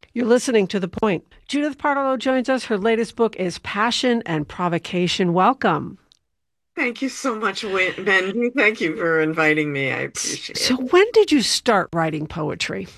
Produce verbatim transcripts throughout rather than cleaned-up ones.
You're listening to The Point. Judith Pardo joins us. Her latest book is Passion and Provocation. Welcome. Thank you so much, Wen- Wendy. Thank you for inviting me. I appreciate So, it. when did you start writing poetry?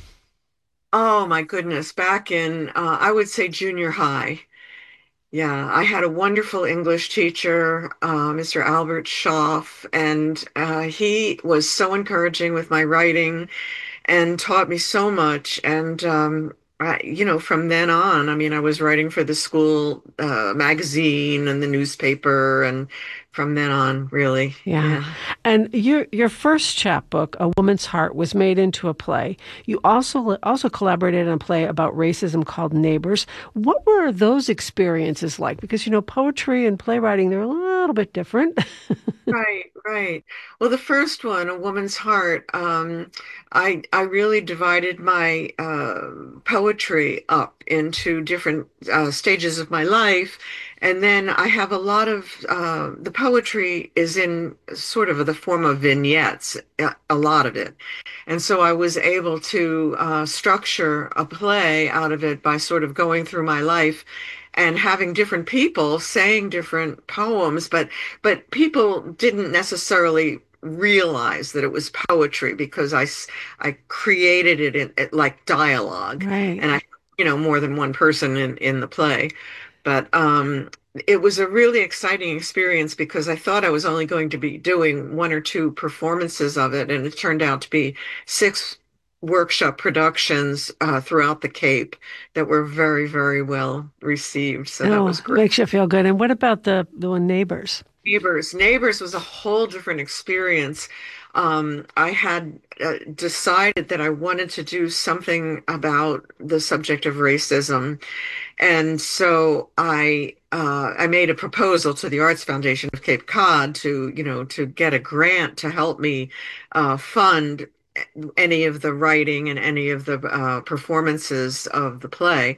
Oh my goodness, back in uh, I would say junior high. Yeah, I had a wonderful English teacher, uh, mister Albert Schaff, and uh, he was so encouraging with my writing and taught me so much. And um, I, you know, from then on, I mean, I was writing for the school uh, magazine and the newspaper, and from then on, really, Yeah. yeah. And your your first chapbook, A Woman's Heart, was made into a play. You also also collaborated on a play about racism called Neighbors. What were those experiences like? Because you know, poetry and playwriting, they're a little bit different. Right, right. Well, the first one, A Woman's Heart, um, I I really divided my uh, poetry up into different uh, stages of my life, and then I have a lot of uh, the poetry is in sort of the form of vignettes, a a lot of it, and so I was able to uh, structure a play out of it by sort of going through my life and having different people saying different poems, but but people didn't necessarily realize that it was poetry because I I created it in it like dialogue, Right. and I, you know, more than one person in in the play. But um, it was a really exciting experience because I thought I was only going to be doing one or two performances of it, and it turned out to be six workshop productions uh, throughout the Cape that were very, very well received. So that Oh, was great. makes you feel good. And what about the the one Neighbors? Neighbors. Neighbors was a whole different experience. Um, I had uh, decided that I wanted to do something about the subject of racism, and so I uh, I made a proposal to the Arts Foundation of Cape Cod to, you know, to get a grant to help me uh, fund any of the writing and any of the uh, performances of the play.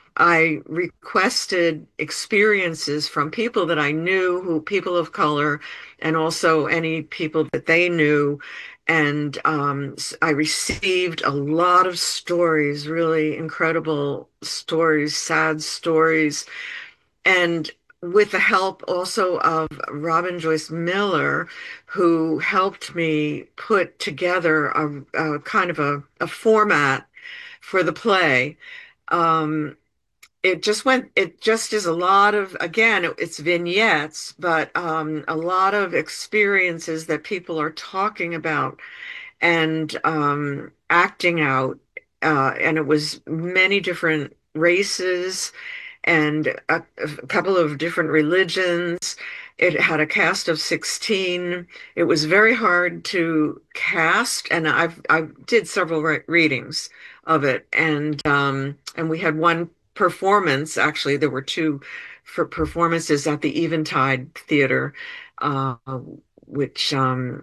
I requested experiences from people that I knew, who people of color, and also any people that they knew. And um, I received a lot of stories, really incredible stories, sad stories. And with the help also of Robin Joyce Miller, who helped me put together a, a kind of a, a format for the play. Um, it just went, it just is a lot of, again, it- it's vignettes, but um, a lot of experiences that people are talking about and um, acting out. Uh, and it was many different races and a, a couple of different religions. It had a cast of sixteen. It was very hard to cast, and I've I did several re readings of it, and um, and we had one performance. Actually, there were two for performances at the Eventide Theater, uh, which um,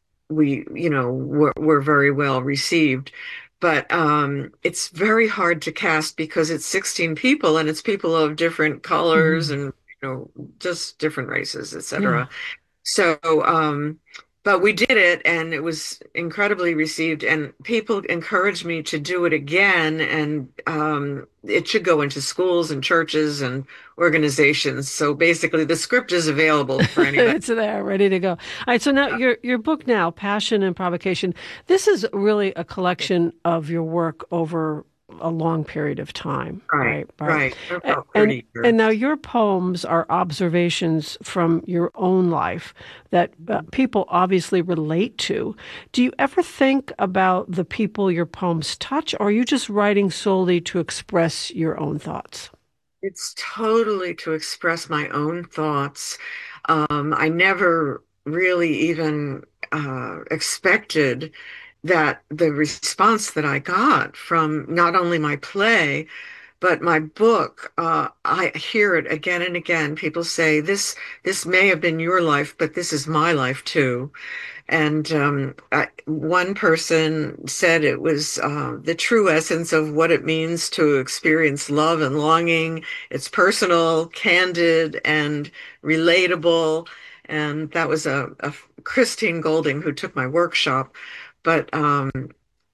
we, you know, were, were very well received. But um, it's very hard to cast because it's sixteen people and it's people of different colors Hmm. and, you know, just different races, Yeah. et cetera. So, um, but we did it and it was incredibly received, and people encouraged me to do it again. And um, it should go into schools and churches and organizations. So basically, the script is available for anybody. It's there, ready to go. All right. So now your your book now, Passion and Provocation. This is really a collection of your work over a long period of time, Right, right? Right. right. A- About And thirty and years. now your poems are observations from your own life that uh, people obviously relate to. Do you ever think about the people your poems touch, or are you just writing solely to express your own thoughts? It's totally to express my own thoughts. Um, I never really even uh, expected that the response that I got from not only my play, but my book, uh, I hear it again and again. People say, this this may have been your life, but this is my life too. And um, I, one person said it was uh, the true essence of what it means to experience love and longing. It's personal, candid, and relatable. And that was a, a Christine Golding who took my workshop. But um,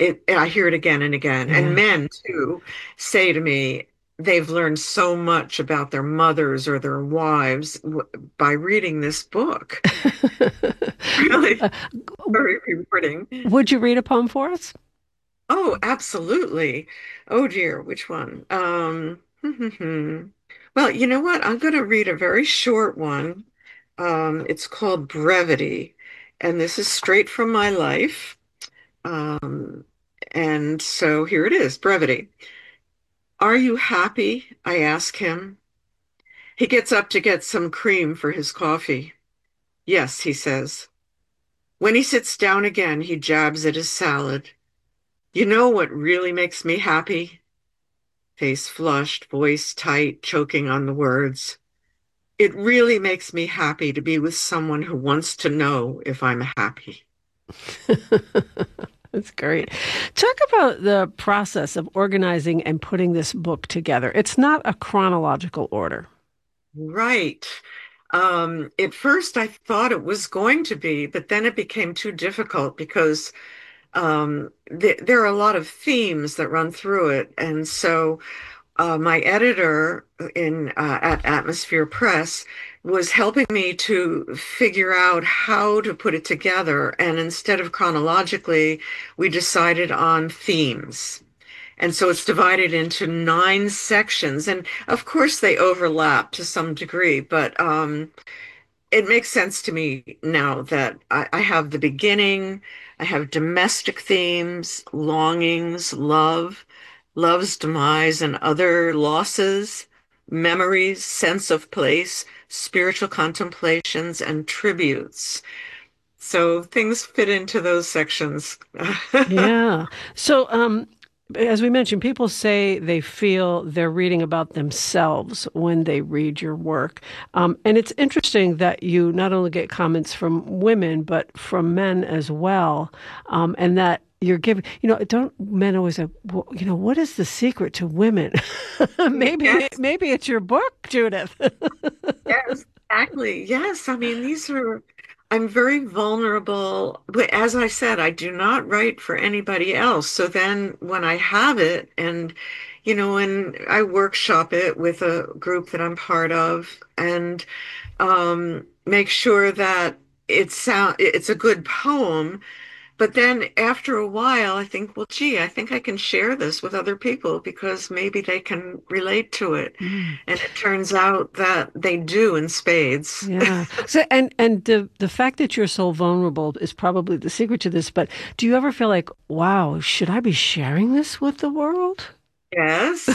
it, and I hear it again and again. And Yeah. men too say to me they've learned so much about their mothers or their wives w by reading this book. Really Uh, very rewarding. would you read a poem for us? Oh, absolutely. Oh dear, which one? Um, well, you know what? I'm going to read a very short one. Um, it's called Brevity, and this is straight from my life. Um, and so here it is, Brevity. Are you happy? I ask him. He gets up to get some cream for his coffee. Yes, he says. When he sits down again, he jabs at his salad. You know what really makes me happy? Face flushed, voice tight, choking on the words. It really makes me happy to be with someone who wants to know if I'm happy. That's great. Talk about the process of organizing and putting this book together. It's not a chronological order. Right. Um, at first, I thought it was going to be, but then it became too difficult because um, th there are a lot of themes that run through it. And so uh, my editor in uh, at Atmosphere Press was helping me to figure out how to put it together. And instead of chronologically, we decided on themes. And so it's divided into nine sections. And of course, they overlap to some degree, but um, it makes sense to me now that I, I have the beginning, I have domestic themes, longings, love, love's demise and other losses, memories, sense of place, spiritual contemplations, and tributes. So things fit into those sections. Yeah. So, um, as we mentioned, people say they feel they're reading about themselves when they read your work. Um, and it's interesting that you not only get comments from women, but from men as well. Um, and that you're giving, you know, don't men always say, well, you know, what is the secret to women? maybe, Yes, maybe it's your book, Judith. yes, exactly. Yes, I mean, these are, I'm very vulnerable. But as I said, I do not write for anybody else. So then when I have it and, you know, and I workshop it with a group that I'm part of and um, make sure that it sound, it's a good poem. But then after a while, I think, well, gee, I think I can share this with other people because maybe they can relate to it. Mm. And it turns out that they do in spades. Yeah. So and and the the fact that you're so vulnerable is probably the secret to this, but do you ever feel like, wow, should I be sharing this with the world? Yes.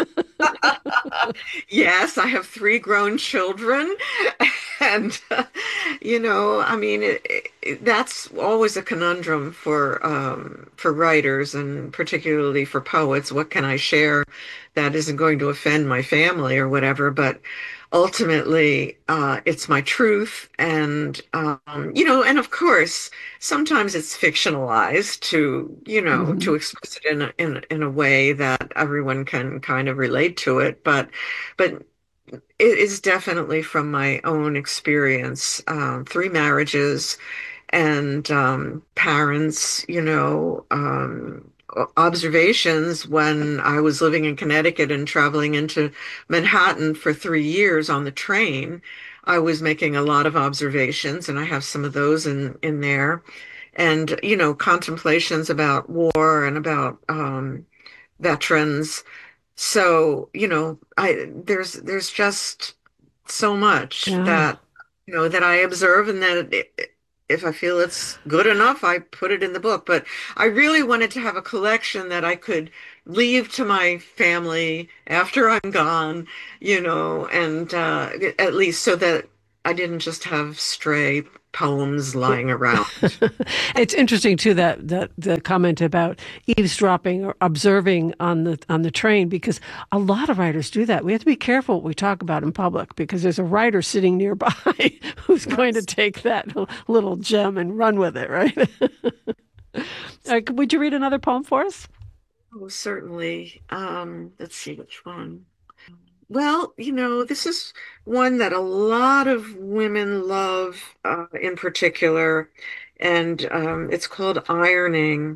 Yes, I have three grown children. And, uh, you know, I mean, it, it, that's always a conundrum for um, for writers and particularly for poets. What can I share that isn't going to offend my family or whatever? But ultimately, uh, it's my truth. And, um, you know, and of course, sometimes it's fictionalized to, you know, Hmm. to express it in a, in, in a way that everyone can kind of relate to it. But, but it is definitely from my own experience. Um, three marriages and um, parents, you know, um, observations when I was living in Connecticut and traveling into Manhattan for three years on the train. I was making a lot of observations, and I have some of those in in there. And, you know, contemplations about war and about um, veterans. So, you know, I there's there's just so much Yeah. that you know that I observe and that it, if I feel it's good enough, I put it in the book. But I really wanted to have a collection that I could leave to my family after I'm gone, you know, and uh, at least so that I didn't just have stray poems lying around. It's interesting too that that the comment about eavesdropping or observing on the on the train because a lot of writers do that. We have to be careful what we talk about in public because there's a writer sitting nearby who's going to Yes. take that little gem and run with it, right? All right, would you read another poem for us? Oh, certainly. Um, let's see which one. Well, you know, this is one that a lot of women love, uh, in particular, and um, it's called Ironing.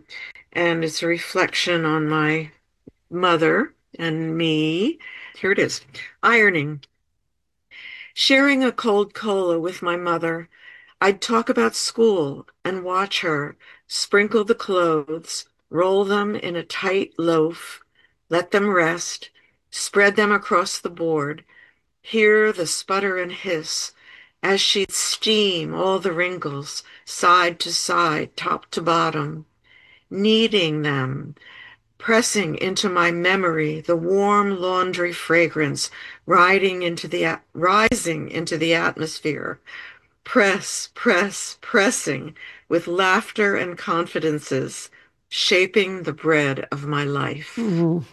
and it's a reflection on my mother and me. Here it is. Ironing. Sharing a cold cola with my mother, I'd talk about school and watch her sprinkle the clothes, roll them in a tight loaf, let them rest, spread them across the board, hear the sputter and hiss as she'd steam all the wrinkles, side to side, top to bottom, kneading them, pressing into my memory the warm laundry fragrance riding into the rising into the atmosphere. Press, press, pressing with laughter and confidences, shaping the bread of my life. Mhm.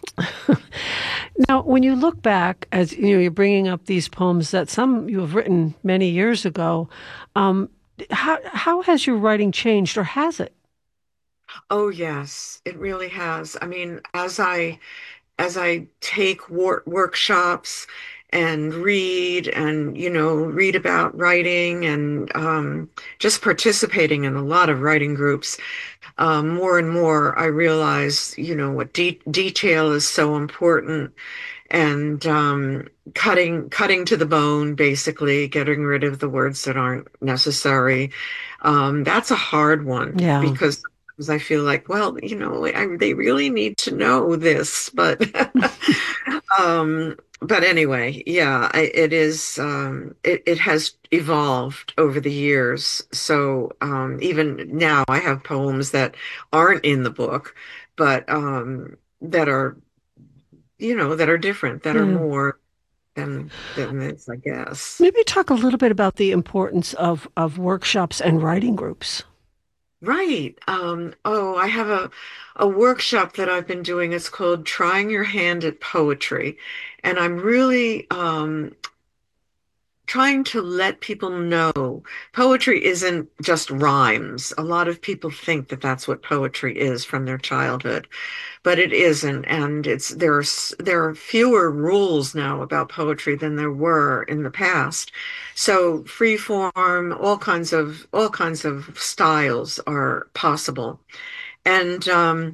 Now, when you look back, as you know, you're bringing up these poems that some you have written many years ago. Um, how how has your writing changed, or has it? Oh yes, it really has. I mean, as I as I take wor workshops and read and, you know, read about writing and um, just participating in a lot of writing groups, um, more and more I realize, you know, what de detail is so important and um, cutting cutting to the bone, basically getting rid of the words that aren't necessary. Um, that's a hard one Yeah. because I feel like, well, you know, I, they really need to know this, but um, but anyway, yeah, I, it is. Um, it it has evolved over the years. So um, even now, I have poems that aren't in the book, but um, that are, you know, that are different, that are Yeah. more than than this, I guess. Maybe talk a little bit about the importance of of workshops and writing groups. Right. Um, oh, I have a a workshop that I've been doing. It's called Trying Your Hand at Poetry. And I'm really um trying to let people know poetry isn't just rhymes. A lot of people think that that's what poetry is from their childhood, but it isn't. And it's there's there are fewer rules now about poetry than there were in the past. So free form, all kinds of all kinds of styles are possible. And um,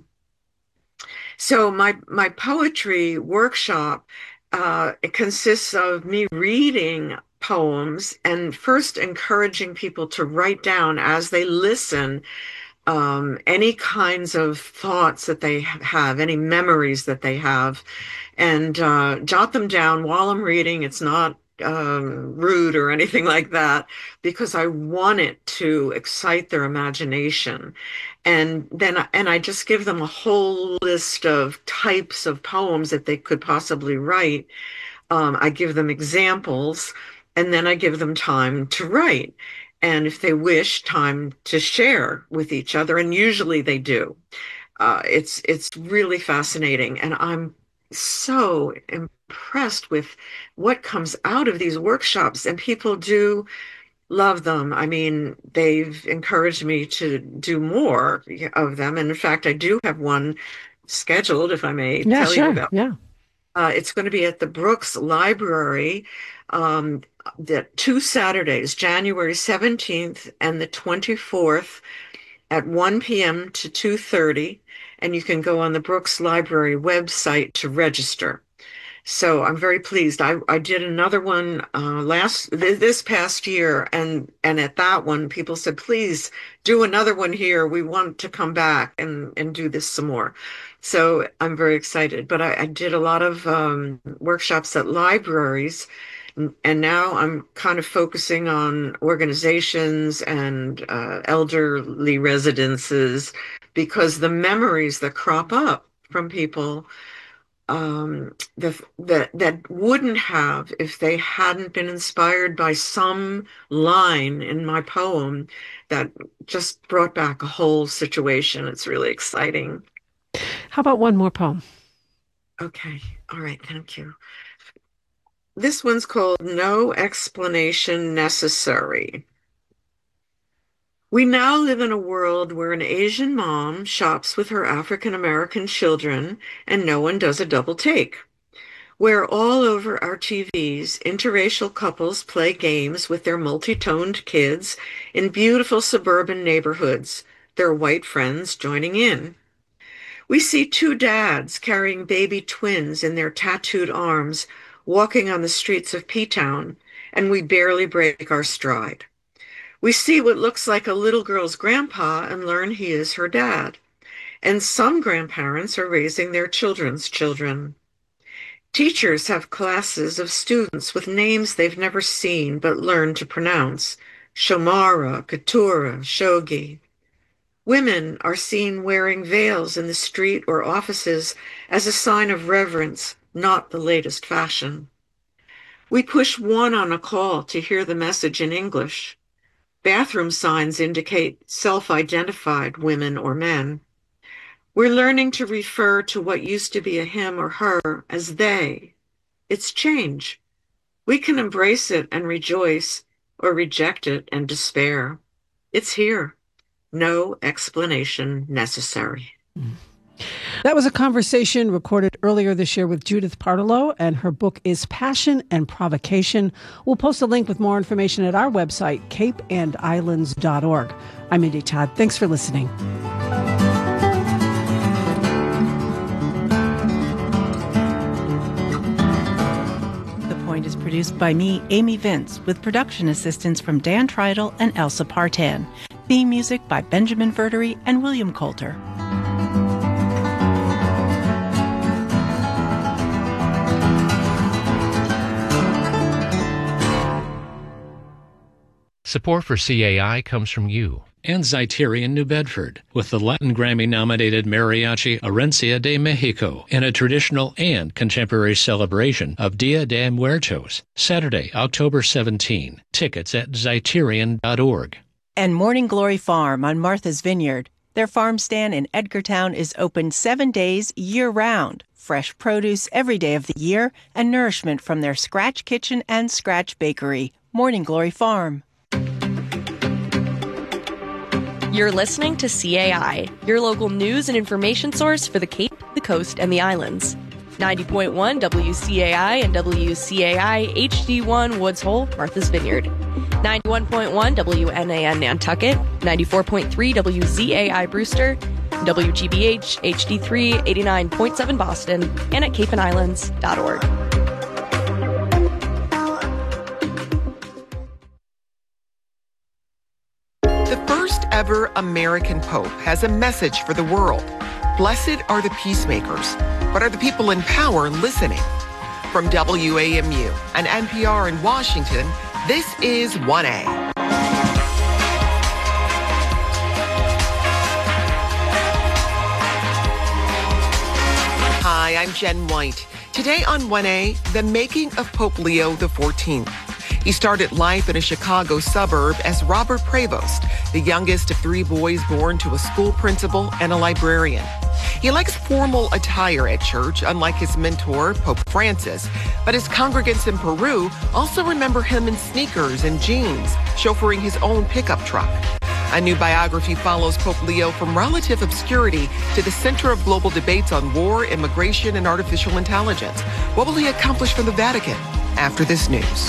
so my my poetry workshop uh, it consists of me reading poems and first encouraging people to write down as they listen um, any kinds of thoughts that they have, any memories that they have, and uh, jot them down while I'm reading. It's not um, rude or anything like that because I want it to excite their imagination. And then, and I just give them a whole list of types of poems that they could possibly write. Um, I give them examples, and then I give them time to write. And if they wish, time to share with each other, and usually they do. Uh, it's it's really fascinating, and I'm so impressed with what comes out of these workshops, and people do love them. I mean, they've encouraged me to do more of them, and in fact, I do have one scheduled, if I may Yeah, tell you sure. about. Yeah. Uh, it's going to be at the Brooks Library, um, the two Saturdays, January seventeenth and the twenty-fourth at one p m to two thirty, and you can go on the Brooks Library website to register. So I'm very pleased. I, I did another one uh, last th this past year, and and at that one, people said, "Please do another one here. We want to come back and and do this some more." So I'm very excited. But I, I did a lot of um, workshops at libraries, and now I'm kind of focusing on organizations and uh, elderly residences because the memories that crop up from people um, that that that wouldn't have if they hadn't been inspired by some line in my poem that just brought back a whole situation. It's really exciting. How about one more poem? Okay, all right, thank you. This one's called No Explanation Necessary. We now live in a world where an Asian mom shops with her African American children and no one does a double take. Where all over our T Vs, interracial couples play games with their multi-toned kids in beautiful suburban neighborhoods, their white friends joining in. We see two dads carrying baby twins in their tattooed arms, walking on the streets of P-Town, and we barely break our stride. We see what looks like a little girl's grandpa and learn he is her dad. And some grandparents are raising their children's children. Teachers have classes of students with names they've never seen but learned to pronounce: Shomara, Keturah, Shogi. Women are seen wearing veils in the street or offices as a sign of reverence, not the latest fashion. We push one on a call to hear the message in English. Bathroom signs indicate self-identified women or men. We're learning to refer to what used to be a him or her as they. It's change. We can embrace it and rejoice, or reject it and despair. It's here. No explanation necessary. That was a conversation recorded earlier this year with Judith Partolo, and her book is Passion and Provocation. We'll post a link with more information at our website, cape and islands dot org. I'm Mindy Todd. Thanks for listening. Is produced by me, Amy Vince, with production assistance from Dan Treidel and Elsa Partan. Theme music by Benjamin Verdery and William Coulter. Support for C A I comes from you and Zyterian New Bedford, with the Latin Grammy-nominated Mariachi Herencia de Mexico in a traditional and contemporary celebration of Dia de Muertos, Saturday, October seventeenth. Tickets at zyterian dot org. And Morning Glory Farm on Martha's Vineyard. Their farm stand in Edgartown is open seven days year-round. Fresh produce every day of the year and nourishment from their Scratch Kitchen and Scratch Bakery. Morning Glory Farm. You're listening to C A I, your local news and information source for the Cape, the Coast, and the Islands. ninety point one W C A I and W C A I H D one Woods Hole, Martha's Vineyard. ninety-one point one W N A N Nantucket, ninety-four point three W Z A I Brewster, W G B H H D three eighty-nine point seven Boston, and at cape and islands dot org. The first ever American Pope has a message for the world. Blessed are the peacemakers, but are the people in power listening? From W A M U and N P R in Washington, this is one A. Hi, I'm Jen White. Today on one A, the making of Pope Leo the fourteenth. He started life in a Chicago suburb as Robert Prevost, the youngest of three boys born to a school principal and a librarian. He likes formal attire at church, unlike his mentor, Pope Francis, but his congregants in Peru also remember him in sneakers and jeans, chauffeuring his own pickup truck. A new biography follows Pope Leo from relative obscurity to the center of global debates on war, immigration, and artificial intelligence. What will he accomplish from the Vatican after this news?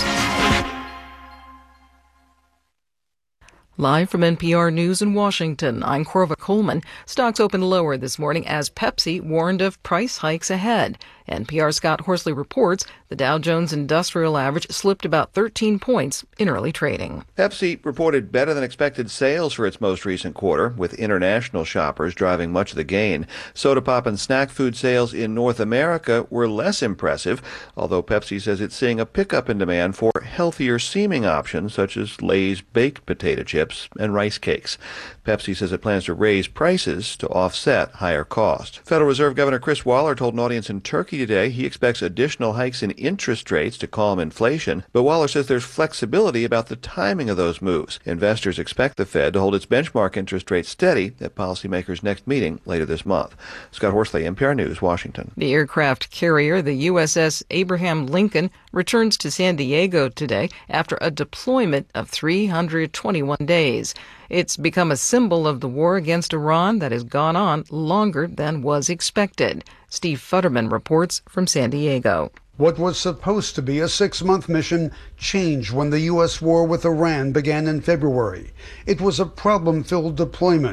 Live from N P R News in Washington, I'm Corva Coleman. Stocks opened lower this morning as Pepsi warned of price hikes ahead. N P R's Scott Horsley reports the Dow Jones Industrial Average slipped about thirteen points in early trading. Pepsi reported better than expected sales for its most recent quarter, with international shoppers driving much of the gain. Soda pop and snack food sales in North America were less impressive, although Pepsi says it's seeing a pickup in demand for healthier-seeming options such as Lay's baked potato chips and rice cakes. Pepsi says it plans to raise prices to offset higher costs. Federal Reserve Governor Chris Waller told an audience in Turkey today he expects additional hikes in interest rates to calm inflation, but Waller says there's flexibility about the timing of those moves. Investors expect the Fed to hold its benchmark interest rate steady at policymakers' next meeting later this month. Scott Horsley, N P R News, Washington. The aircraft carrier, the U S S Abraham Lincoln, returns to San Diego today after a deployment of three hundred twenty-one days. It's become a symbol of the war against Iran that has gone on longer than was expected. Steve Futterman reports from San Diego. What was supposed to be a six-month mission changed when the U S war with Iran began in February. It was a problem-filled deployment.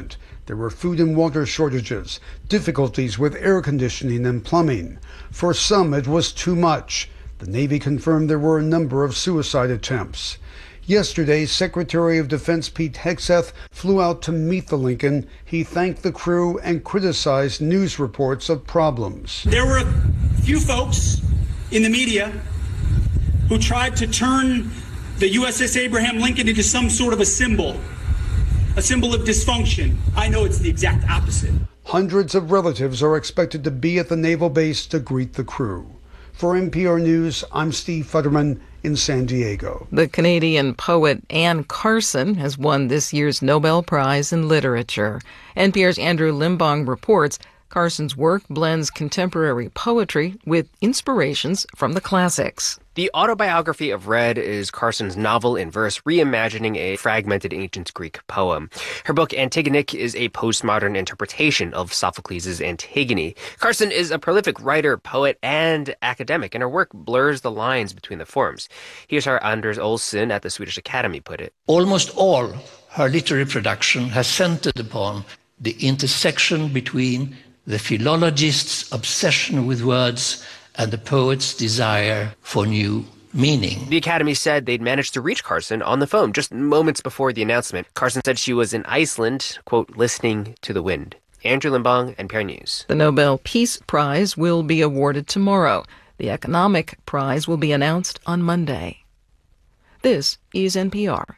There were food and water shortages, difficulties with air conditioning and plumbing. For some, it was too much. The Navy confirmed there were a number of suicide attempts. Yesterday, Secretary of Defense Pete Hegseth flew out to meet the Lincoln. He thanked the crew and criticized news reports of problems. There were a few folks in the media who tried to turn the U S S Abraham Lincoln into some sort of a symbol, a symbol of dysfunction. I know it's the exact opposite. Hundreds of relatives are expected to be at the naval base to greet the crew. For N P R News, I'm Steve Futterman in San Diego. The Canadian poet Anne Carson has won this year's Nobel Prize in Literature. N P R's Andrew Limbong reports Carson's work blends contemporary poetry with inspirations from the classics. The autobiography of Red is Carson's novel in verse reimagining a fragmented ancient Greek poem. Her book Antigonic is a postmodern interpretation of Sophocles' Antigone. Carson is a prolific writer, poet, and academic, and her work blurs the lines between the forms. Here's how Anders Olsson at the Swedish Academy put it. Almost all her literary production has centered upon the intersection between the philologist's obsession with words and the poet's desire for new meaning. The Academy said they'd managed to reach Carson on the phone just moments before the announcement. Carson said she was in Iceland, quote, listening to the wind. Andrew Limbong, N P R News. The Nobel Peace Prize will be awarded tomorrow. The Economic Prize will be announced on Monday. This is N P R.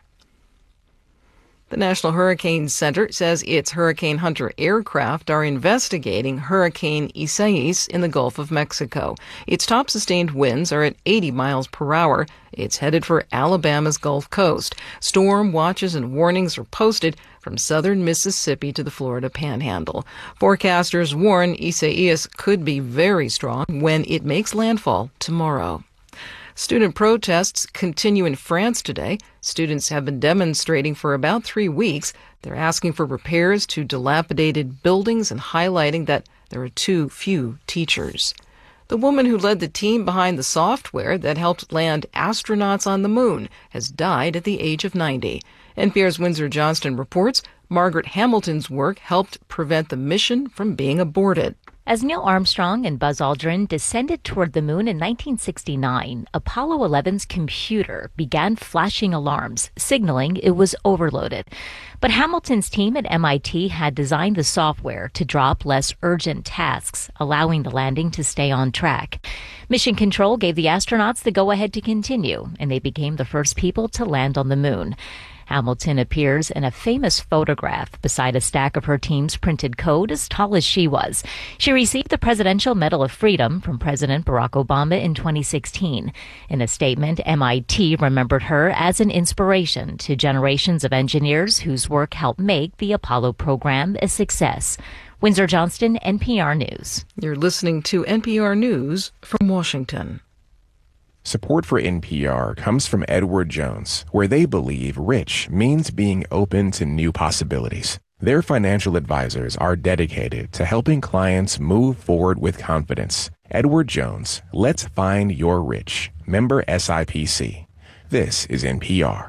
The National Hurricane Center says its Hurricane Hunter aircraft are investigating Hurricane Isaias in the Gulf of Mexico. Its top sustained winds are at eighty miles per hour. It's headed for Alabama's Gulf Coast. Storm watches and warnings are posted from southern Mississippi to the Florida Panhandle. Forecasters warn Isaias could be very strong when it makes landfall tomorrow. Student protests continue in France today. Students have been demonstrating for about three weeks. They're asking for repairs to dilapidated buildings and highlighting that there are too few teachers. The woman who led the team behind the software that helped land astronauts on the moon has died at the age of ninety. N P R's Windsor Johnston reports Margaret Hamilton's work helped prevent the mission from being aborted. As Neil Armstrong and Buzz Aldrin descended toward the moon in nineteen sixty-nine, Apollo eleven's computer began flashing alarms, signaling it was overloaded. But Hamilton's team at M I T had designed the software to drop less urgent tasks, allowing the landing to stay on track. Mission Control gave the astronauts the go-ahead to continue, and they became the first people to land on the moon. Hamilton appears in a famous photograph beside a stack of her team's printed code as tall as she was. She received the Presidential Medal of Freedom from President Barack Obama in twenty sixteen. In a statement, M I T remembered her as an inspiration to generations of engineers whose work helped make the Apollo program a success. Windsor Johnston, N P R News. You're listening to N P R News from Washington. Support for N P R comes from Edward Jones, where they believe rich means being open to new possibilities. Their financial advisors are dedicated to helping clients move forward with confidence. Edward Jones, let's find your rich. Member S I P C. This is N P R.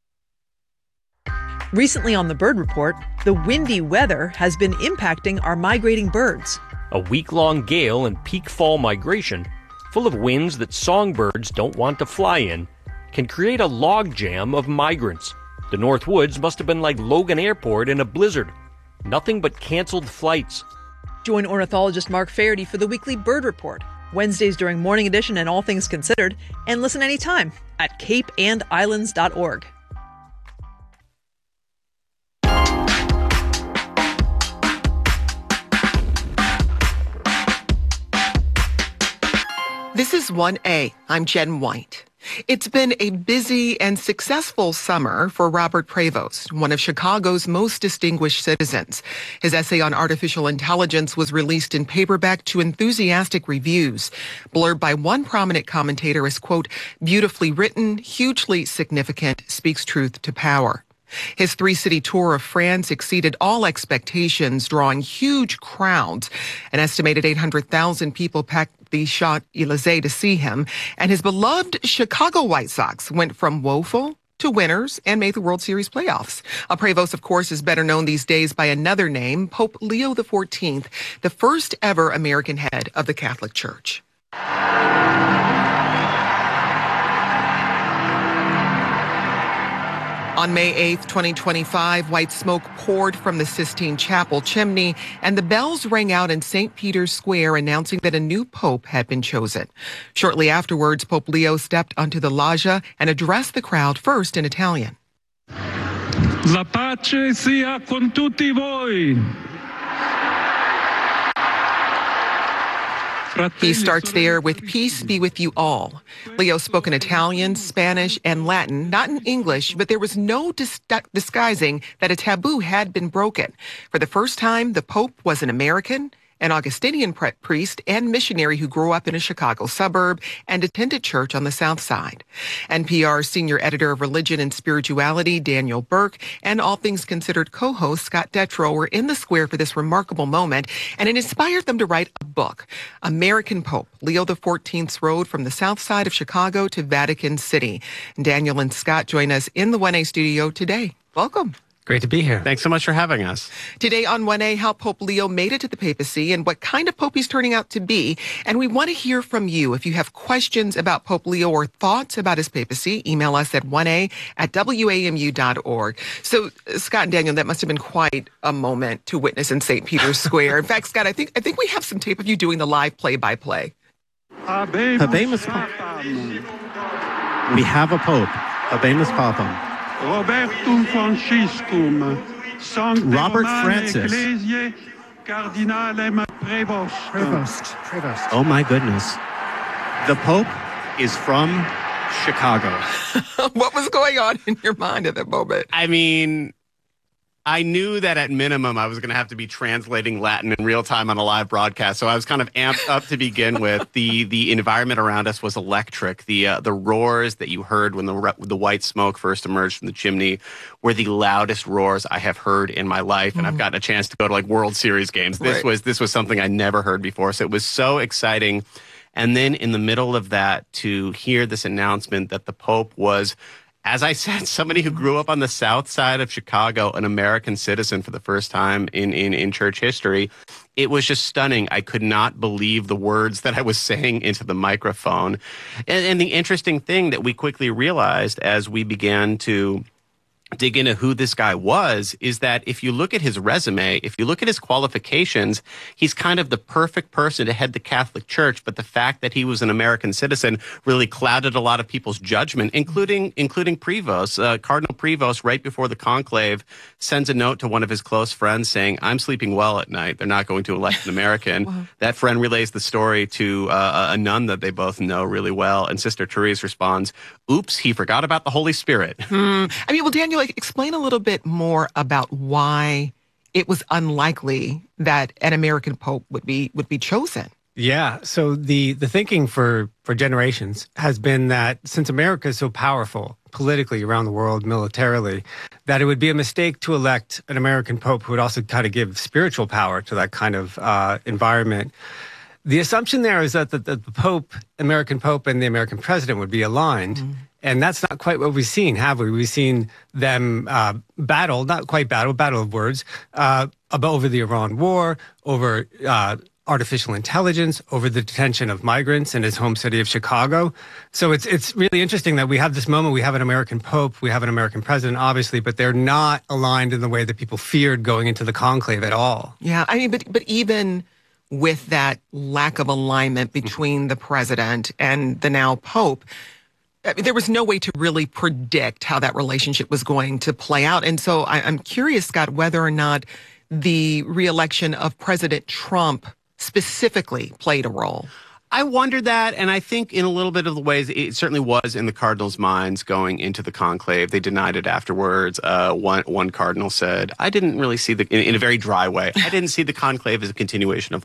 Recently on the Bird Report, the windy weather has been impacting our migrating birds. A week-long gale and peak fall migration, full of winds that songbirds don't want to fly in, can create a logjam of migrants. The North Woods must have been like Logan Airport in a blizzard. Nothing but canceled flights. Join ornithologist Mark Faherty for the weekly Bird Report, Wednesdays during Morning Edition and All Things Considered, and listen anytime at cape and islands dot org. This is one A. I'm Jen White. It's been a busy and successful summer for Robert Prevost, one of Chicago's most distinguished citizens. His essay on artificial intelligence was released in paperback to enthusiastic reviews, blurred by one prominent commentator as, quote, beautifully written, hugely significant, speaks truth to power. His three-city tour of France exceeded all expectations, drawing huge crowds. An estimated eight hundred thousand people packed the Champs-Élysées to see him, and his beloved Chicago White Sox went from woeful to winners and made the World Series playoffs. Uh, Prevost, of course, is better known these days by another name, Pope Leo the fourteenth, the first ever American head of the Catholic Church. On May eighth, twenty twenty-five, white smoke poured from the Sistine Chapel chimney, and the bells rang out in Saint Peter's Square announcing that a new pope had been chosen. Shortly afterwards, Pope Leo stepped onto the loggia and addressed the crowd first in Italian. La pace sia con tutti voi. He starts there with "Peace be with you all." Leo spoke in Italian, Spanish, and Latin, not in English, but there was no dis- disguising that a taboo had been broken. For the first time, the Pope was an American, an Augustinian pre- priest and missionary who grew up in a Chicago suburb and attended church on the South Side. N P R's senior editor of religion and spirituality, Daniel Burke, and All Things Considered co-host Scott Detrow were in the square for this remarkable moment, and it inspired them to write a book, American Pope, Leo the fourteenth's Road from the South Side of Chicago to Vatican City. Daniel and Scott join us in the one A studio today. Welcome. Great to be here. Thanks so much for having us. Today on one A, how Pope Leo made it to the papacy and what kind of pope he's turning out to be. And we want to hear from you. If you have questions about Pope Leo or thoughts about his papacy, email us at one A at W A M U dot org. So, Scott and Daniel, that must have been quite a moment to witness in Saint Peter's Square. In fact, Scott, I think I think we have some tape of you doing the live play-by-play. Habemus Papam. We have a pope. Habemus Papam. Robertum Franciscum, Robert Francis. Cardinale Prevost. Prevost. Prevost. Oh my goodness. The Pope is from Chicago. What was going on in your mind at that moment? I mean, I knew that at minimum I was going to have to be translating Latin in real time on a live broadcast, so I was kind of amped up to begin with. The the environment around us was electric. The uh, the roars that you heard when the the white smoke first emerged from the chimney were the loudest roars I have heard in my life, and mm. I've gotten a chance to go to like World Series games. This right. was this was something I never heard before, so it was so exciting. And then in the middle of that, to hear this announcement that the Pope was, as I said, somebody who grew up on the South Side of Chicago, an American citizen for the first time in, in, in church history, it was just stunning. I could not believe the words that I was saying into the microphone. And, and the interesting thing that we quickly realized as we began to dig into who this guy was is that if you look at his resume, if you look at his qualifications, he's kind of the perfect person to head the Catholic Church. But the fact that he was an American citizen really clouded a lot of people's judgment, including including Prevost. Uh, Cardinal Prevost, right before the conclave, sends a note to one of his close friends saying, "I'm sleeping well at night. They're not going to elect an American." Wow. That friend relays the story to uh, a nun that they both know really well. And Sister Therese responds, "Oops, he forgot about the Holy Spirit." Hmm. I mean, well, Daniel, like, explain a little bit more about why it was unlikely that an American pope would be would be chosen. Yeah. So the, the thinking for, for generations has been that since America is so powerful politically around the world, militarily, that it would be a mistake to elect an American pope who would also kind of give spiritual power to that kind of uh, environment. The assumption there is that the, the Pope, American Pope, and the American president would be aligned. Mm-hmm. And that's not quite what we've seen, have we? We've seen them uh, battle, not quite battle, battle of words, uh, about over the Iran war, over uh, artificial intelligence, over the detention of migrants in his home city of Chicago. So it's it's really interesting that we have this moment. We have an American Pope, we have an American president, obviously, but they're not aligned in the way that people feared going into the conclave at all. Yeah, I mean, but but even with that lack of alignment between the president and the now Pope, I mean, there was no way to really predict how that relationship was going to play out. And so I, I'm curious, Scott, whether or not the reelection of President Trump specifically played a role. I wondered that, and I think in a little bit of the ways, it certainly was in the cardinals' minds going into the conclave. They denied it afterwards. Uh, one one cardinal said, I didn't really see the, in, in a very dry way, I didn't see the conclave as a continuation of